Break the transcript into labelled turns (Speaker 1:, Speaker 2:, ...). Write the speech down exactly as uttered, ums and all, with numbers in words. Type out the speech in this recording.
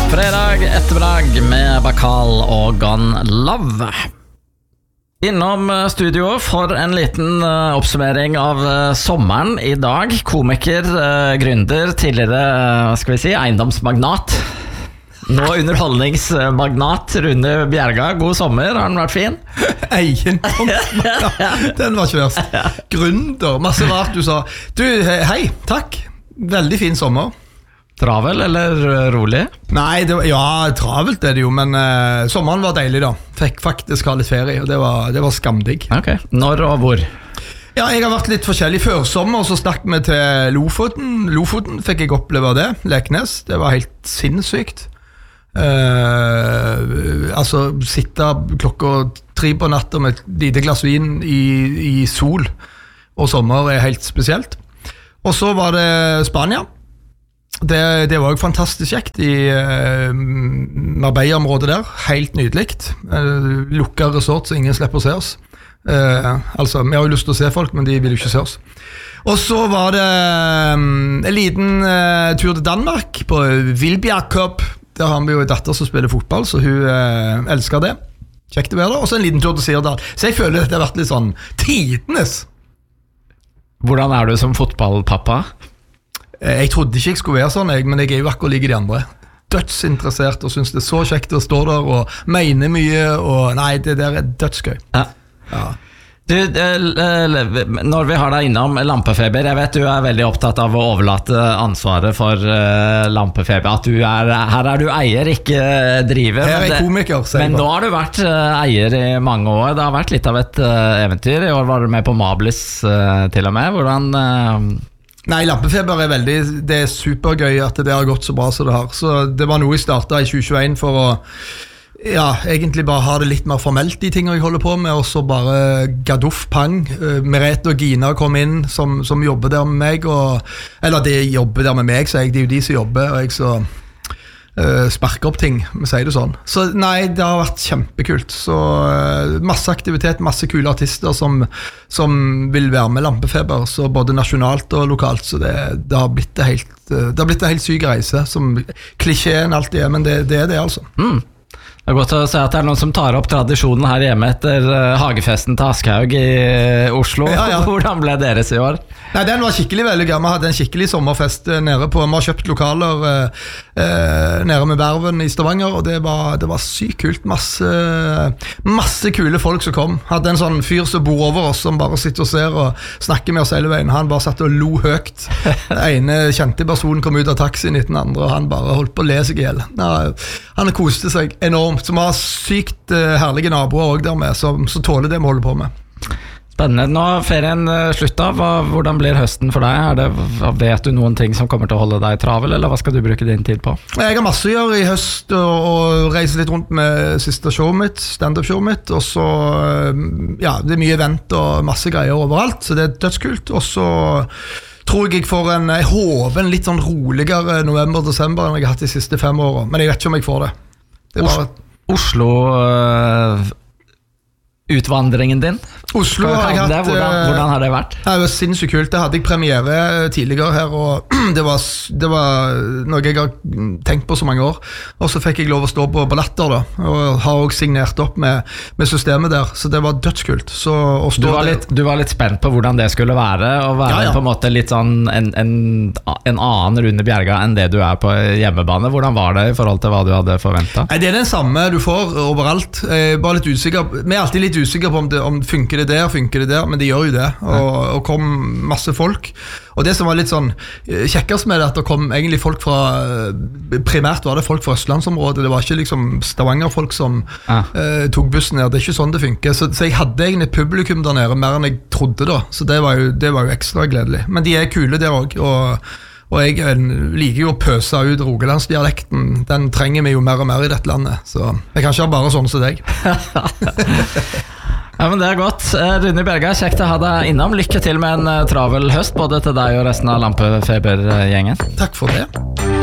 Speaker 1: Fredag ettermiddag med Bakal og Gone Love. Innom studio for en liten uh, oppsummering av uh, sommeren i dag. Komiker, uh, gründer, tidligere uh, skal vi si, eiendomsmagnat. Nå underholdningsmagnat Rune Bjerga. God sommer, har den vært fin?
Speaker 2: Eiendomsmagnat, den var ikke verst. Gründer, masse rart du sa. Du, hei, takk. Veldig fin sommer.
Speaker 1: Travel eller rolig?
Speaker 2: Nei, det var, ja, travelt er det jo, men uh, sommeren var deilig da. Fikk faktisk ha litt ferie, og det var, det var skamdigg.
Speaker 1: Ok, når og hvor?
Speaker 2: Ja, jeg har vært litt forskjellig. Før sommer så stakk vi til Lofoten. Lofoten fikk jeg oppleve det, Leknes. Det var helt sinnssykt. Uh, altså, sitte klokka tre på natta med et lite glass vin i, i sol, og sommer er helt spesielt. Og så var det Spania. Det, det var jo fantastisk kjekt i uh, Marbella-området der. Helt nydelikt. Uh, Lukket resort, så ingen slipper å se oss. Uh, altså, vi har jo lyst til å se folk, men de vil jo ikke se oss. Og så var det um, en liten uh, tur til Danmark på Vildbjerg Cup. Der har vi jo en datter som spiller fotball, så hun uh, elsker det. Kjekt å være der. Og så en liten tur til Sirdal. Så jeg føler at det har vært litt sånn tidenes.
Speaker 1: Hvordan er du som fotballpappa?
Speaker 2: Jeg trodde ikke jeg skulle være sånn, jeg, men jeg er jo akkurat like de andre. Dødsinteressert og synes det er så kjekt å stå der og mene mye, og nei, det der er dødsgøy. Ja. Ja.
Speaker 1: Du, når vi har deg innom Lampefeber, jeg vet du er veldig opptatt av å overlate ansvaret for uh, Lampefeber, at du er, her er du eier, ikke driver.
Speaker 2: Her er jeg komiker,
Speaker 1: men, men nå har du vært uh, eier i mange år, det har vært litt av et uh, eventyr. I år var du med på Mablis uh, til og med, hvordan... Uh,
Speaker 2: Nei, Lampefeber er veldig, det er supergøy at det har gått så bra som det har. Så det var noe jeg startet i tjue tjueen for å, ja, egentlig bare ha det litt mer formelt de tingene jeg holder på med, og så bare gadoff pang. Merete og Gina kom inn som, som jobber der med meg, og, eller de jobber der med meg, så jeg, det er jo de som jobber, og jeg så uh, sparker opp ting, vi sier det sånn. Så nei, det har vært kjempekult. Så uh, masse aktivitet, masse kule artister som, som vil være med Lampefeber, så både nasjonalt og lokalt, så det, det har blitt det helt, uh, det har blitt en helt syk reise, som klisjeen alltid er, men det, det er det altså.
Speaker 1: Mm. Det er godt å se at det er noen som tar opp tradisjonen her hjemme etter uh, hagefesten til Aschehoug i uh, Oslo. Ja, ja. Hvordan ble deres i år?
Speaker 2: Nei, den var skikkelig veldig gøy. Vi hadde en skikkelig sommerfest nede på, vi har kjøpt lokaler uh, uh, nede med Verven i Stavanger, og det var, det var sykt kult. Masse, masse kule folk som kom. Hadde en sånn fyr som bor over oss, som bare sitter og ser og snakker med oss hele veien. Han bare satt og lo høyt. Den ene kjente personen kom ut av taxien etter den andre, og han bare holdt på å le seg i hjel. Han koste seg enormt. Som har sykt uh, herlige naboer også der med, som, som tåler det vi holder på med.
Speaker 1: Spennende. Nå er ferien uh, slutt av. Hva, hvordan blir høsten for deg? Er det, vet du noen ting som kommer til å holde deg travel, eller hva skal du bruke din tid på?
Speaker 2: Jeg har masse å gjøre i høst, og, og reise litt rundt med siste showet mitt, stand-up-showet mitt, og så, uh, ja, det er mye event og masse greier overalt, så det er dødskult. Og så tror jeg jeg får en, jeg håper en litt sånn roligere november-desember enn jeg har hatt de siste fem årene, men jeg vet ikke om jeg får det. Det er bare...
Speaker 1: Oslo uh, utvandringen din?
Speaker 2: Oslo har jeg hatt
Speaker 1: det? Hvordan, hvordan har det vært?
Speaker 2: Det var sinnssykt kult. Det hadde jeg premiere tidligere her, og det var, det var noe jeg har tenkt på så mange år. Og så fikk jeg lov å stå på Ballatter da, og har også signert opp med, med systemet der, så det var dødskult. Så, å stå
Speaker 1: du, var litt, du var litt spent på hvordan det skulle være, å være ja, ja. På en måte litt sånn en, en, en annen Rune Bjerga enn det du er på hjemmebane. Hvordan var det i forhold til hva du hadde forventet?
Speaker 2: Nei, det er den samme du får overalt. Jeg er bare litt usikker. Vi er alltid litt usikre på om det, om det funker det der, funker det der, men det gjør jo det, og, og kom masse folk, og det som var litt sånn kjekkest med det, at det kom egentlig folk fra, primært var det folk fra Østlandsområdet, det var ikke liksom Stavanger-folk som ja. uh, tok bussen ned, det er ikke sånn det funker, så, så jeg hadde egentlig publikum der nede, mer enn jeg trodde da, så det var jo, det var jo ekstra gledelig, men de er kule der også, og Og jeg liker jo å pøse ut rogalandsdialekten. Den trenger vi jo mer og mer i dette landet, så jeg kan ikke ha bare sånn som deg.
Speaker 1: Ja, men det er godt. Rune Bjerga, kjekt å ha deg innom. Lykke til med en travel høst, både til deg og resten av Lampefeber-gjengen.
Speaker 2: Takk for det.